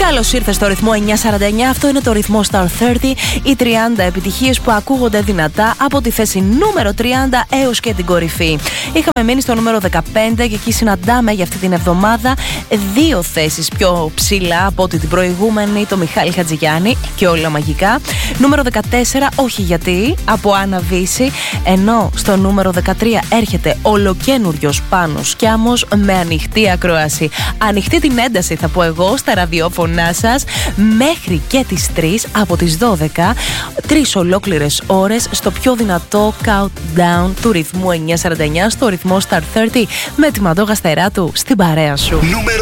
Καλώς ήρθες στο ρυθμό 949. Αυτό είναι το ρυθμό Star 30. Οι 30 επιτυχίες που ακούγονται δυνατά από τη θέση νούμερο 30 έως και την κορυφή. Είχαμε μείνει στο νούμερο 15 και εκεί συναντάμε για αυτή την εβδομάδα 2 θέσεις πιο ψηλά από ό,τι την προηγούμενη, το Μιχάλη Χατζηγιάννη και όλα μαγικά. Νούμερο 14, όχι γιατί, από Άννα Βύση. Ενώ στο νούμερο 13 έρχεται ολοκένουριος Πάνος Σκιάμος με ανοιχτή ακρόαση. Ανοιχτή την ένταση, θα πω εγώ, στα ραδιόφωνά σας μέχρι και τις 3 από τις 12. 3 ολόκληρες ώρες στο πιο δυνατό countdown του ρυθμού 949 στο ρυθμό Star 30 με τη Μαντώ Γαστεράτου στην παρέα σου.